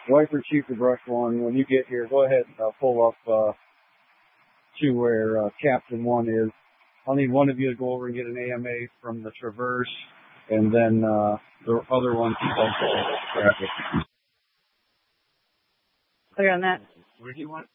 Wiper Chief of Brush 1, when you get here, go ahead and pull up to where Captain 1 is. I'll need one of you to go over and get an AMA from the Traverse, and then the other one keep on traffic. Clear on that. Where do you want?